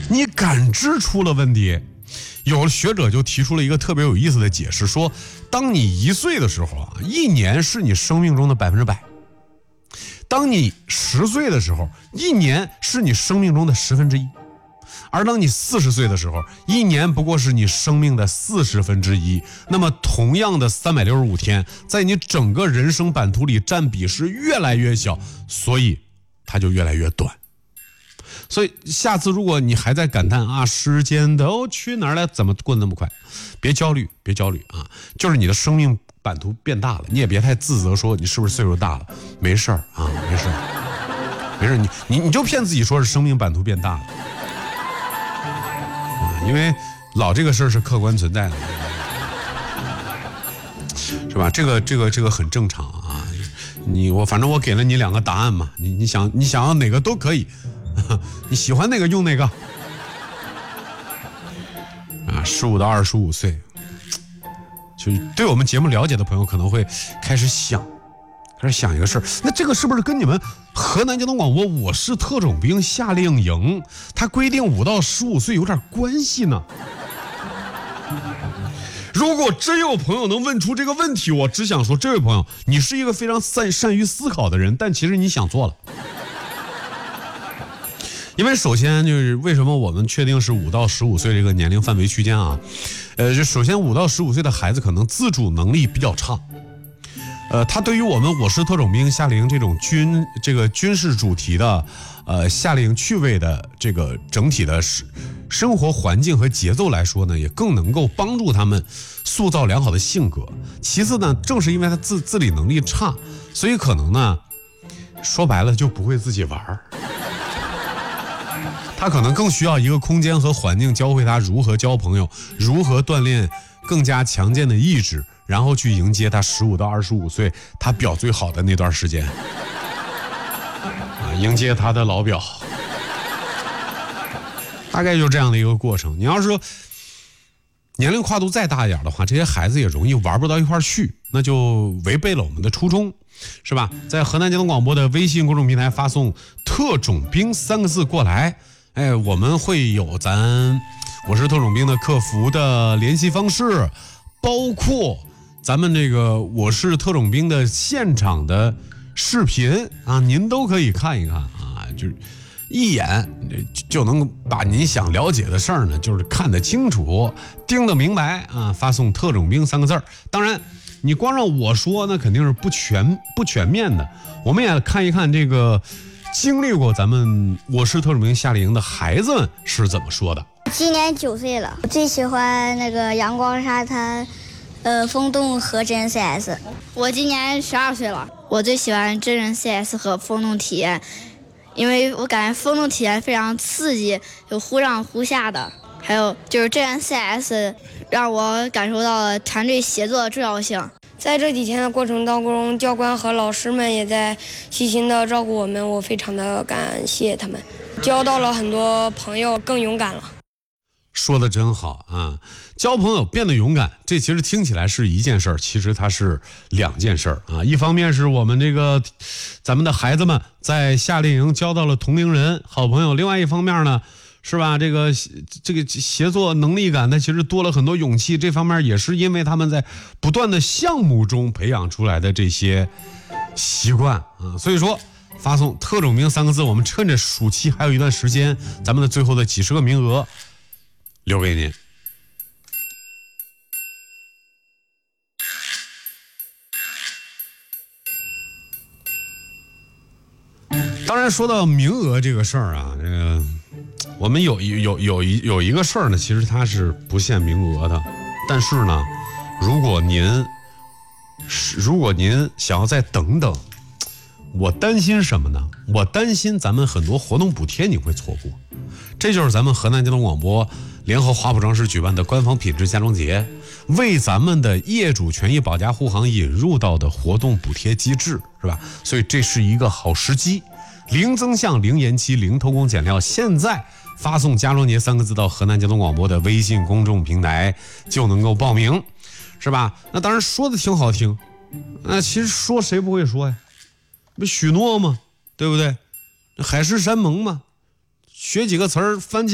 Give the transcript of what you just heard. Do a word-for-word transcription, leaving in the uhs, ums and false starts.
你感知出了问题。有的学者就提出了一个特别有意思的解释，说当你一岁的时候啊，一年是你生命中的百分之百；当你十岁的时候，一年是你生命中的十分之一；而当你四十岁的时候，一年不过是你生命的四十分之一。那么同样的三百六十五天，在你整个人生版图里占比是越来越小，所以它就越来越短。所以下次如果你还在感叹啊，时间都去哪儿了，怎么过得那么快，别焦虑，别焦虑啊，就是你的生命版图变大了，你也别太自责说你是不是岁数大了，没事儿啊，没事儿，没事，你你你就骗自己说是生命版图变大了，啊，因为老这个事儿是客观存在的，是吧？这个这个这个很正常啊，你我反正我给了你两个答案嘛，你你想你想要哪个都可以。你喜欢哪个用哪个啊！十五到二十五岁，就对我们节目了解的朋友可能会开始想，开始想一个事儿。那这个是不是跟你们河南交通广播我是特种兵夏令营它规定五到十五岁有点关系呢？如果真有朋友能问出这个问题，我只想说，这位朋友，你是一个非常善善于思考的人，但其实你想错了。因为首先就是为什么我们确定是五到十五岁这个年龄范围区间啊？呃，就首先五到十五岁的孩子可能自主能力比较差，呃，他对于我们我是特种兵夏令营这种军这个军事主题的呃夏令营趣味的这个整体的生活环境和节奏来说呢，也更能够帮助他们塑造良好的性格。其次呢，正是因为他自自理能力差，所以可能呢，说白了就不会自己玩。他可能更需要一个空间和环境教会他如何交朋友，如何锻炼更加强健的意志，然后去迎接他十五到二十五岁他表最好的那段时间，啊，迎接他的老表，大概就这样的一个过程。你要是说年龄跨度再大一点的话，这些孩子也容易玩不到一块去，那就违背了我们的初衷，是吧？在河南交通广播的微信公众平台发送特种兵三个字过来，哎，我们会有咱我是特种兵的客服的联系方式，包括咱们这个我是特种兵的现场的视频啊，您都可以看一看啊，就是一眼就能把您想了解的事儿呢，就是看得清楚，听得明白啊。发送特种兵三个字儿，当然你光让我说那肯定是不全不全面的，我们也看一看这个经历过咱们我是特种兵夏令营的孩子们是怎么说的。 今年九岁了，我最喜欢那个阳光沙滩，呃，风洞和真人 C S。 我今年十二岁了，我最喜欢真人 C S 和风洞体验，因为我感觉风洞体验非常刺激，有忽上忽下的，还有就是真人 C S 让我感受到了团队协作的重要性。 在这几天的过程当中，教官和老师们也在细心的照顾我们，我非常的感谢他们，交到了很多朋友，更勇敢了。 说的真好啊！交朋友变得勇敢，这其实听起来是一件事儿，其实它是两件事儿啊。一方面是我们这个咱们的孩子们在夏令营交到了同龄人、好朋友；另外一方面呢，是吧？这个这个协作能力感，它其实多了很多勇气。这方面也是因为他们在不断的项目中培养出来的这些习惯啊。所以说，发送特种兵三个字，我们趁着暑期还有一段时间，咱们的最后的几十个名额留给您。当然，说到名额这个事儿啊，这个我们有有有一有一个事儿呢，其实它是不限名额的。但是呢，如果您如果您想要再等等，我担心什么呢？我担心咱们很多活动补贴你会错过。这就是咱们河南交通广播联合华普装饰举办的官方品质家装节，为咱们的业主权益保驾护航引入到的活动补贴机制，是吧？所以这是一个好时机，零增项、零延期、零偷工减料。现在发送家装节三个字到河南交通广播的微信公众平台就能够报名，是吧？那当然说的挺好听，那其实说谁不会说呀？不许诺吗？对不对？海誓山盟嘛，学几个词儿，翻几